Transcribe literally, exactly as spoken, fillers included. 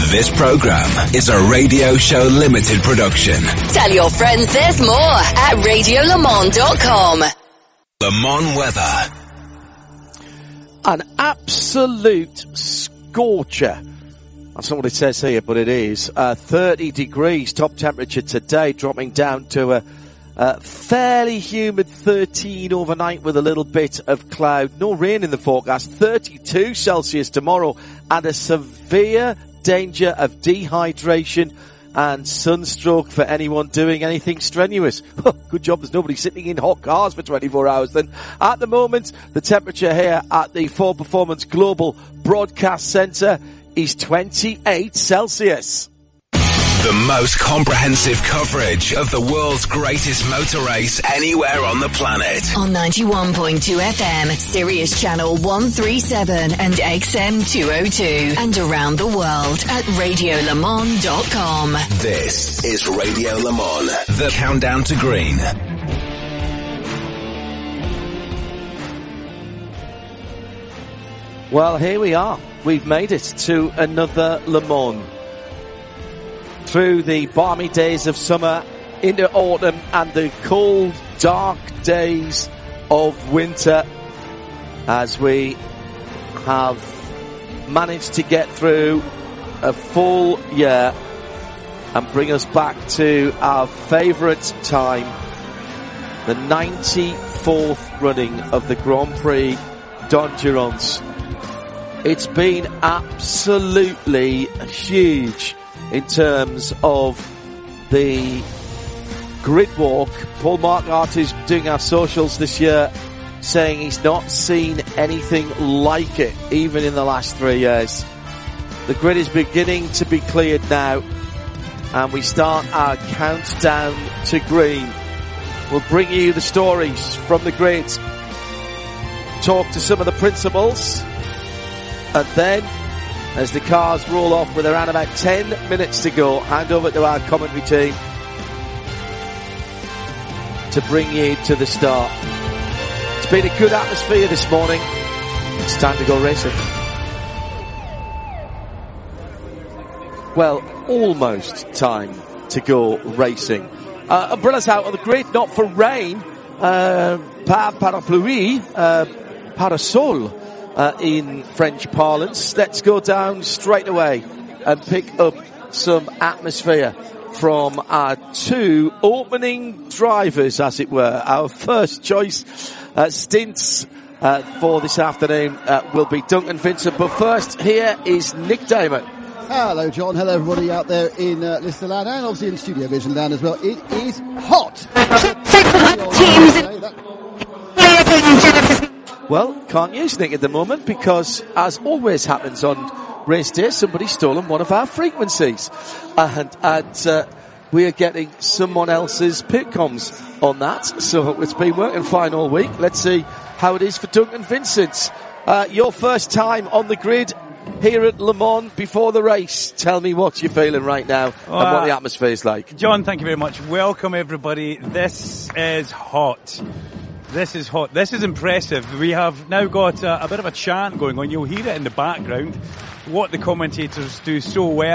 This program is a Radio Show Limited production. Tell your friends there's more at radio le mans dot com. Le Mans weather. An absolute scorcher. That's not what it says here, but it is. Uh, thirty degrees top temperature today, dropping down to a, a fairly humid thirteen overnight with a little bit of cloud. No rain in the forecast. thirty-two Celsius tomorrow, and a severe danger of dehydration and sunstroke for anyone doing anything strenuous. Good job there's nobody sitting in hot cars for twenty-four hours then. At the moment, the temperature here at the Ford Performance Global Broadcast Centre is twenty-eight Celsius. The most comprehensive coverage of the world's greatest motor race anywhere on the planet. On ninety-one point two F M, Sirius Channel one thirty-seven and X M two oh two. And around the world at radio le mans dot com. This is Radio Le Mans, the countdown to green. Well, here we are. We've made it to another Le Mans. Through the balmy days of summer, into autumn, and the cold, dark days of winter, as we have managed to get through a full year and bring us back to our favourite time, the ninety-fourth running of the Grand Prix d'Endurance. It's been absolutely huge in terms of the grid walk. Paul Marquardt is doing our socials this year, saying he's not seen anything like it, even in the last three years. The grid is beginning to be cleared now, and we start our countdown to green. We'll bring you the stories from the grid, talk to some of the principals, and then, as the cars roll off with around about ten minutes to go, hand over to our commentary team to bring you to the start. It's been a good atmosphere this morning. It's time to go racing. Well, almost time to go racing. Uh, umbrellas out on the grid, not for rain. Uh, pas parapluie, uh, parasol. Uh, in French parlance. Let's go down straight away and pick up some atmosphere from our two opening drivers, as it were. Our first choice uh, stints uh, for this afternoon uh, will be Duncan Vincent. But first, here is Nick Damon. Hello, John. Hello, everybody out there in uh, Lister Land and obviously in Studio Vision Land as well. It is hot. Well, can't use Nick at the moment because, as always happens on race day, somebody's stolen one of our frequencies. And, and uh, we are getting someone else's pit comms on that. So it's been working fine all week. Let's see how it is for Duncan Vincent. Uh, your first time on the grid here at Le Mans before the race. Tell me what you're feeling right now uh, and what the atmosphere is like. John, thank you very much. Welcome, everybody. This is hot. This is hot. This is impressive. We have now got a, a bit of a chant going on. You'll hear it in the background. What the commentators do so well.